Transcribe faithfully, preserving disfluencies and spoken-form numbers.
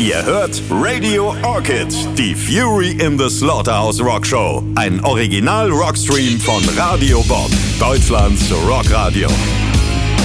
Ihr hört Radio Orchid, die Fury in the Slaughterhouse Rock Show. Ein Original-Rockstream von Radio Bob, Deutschlands Rockradio.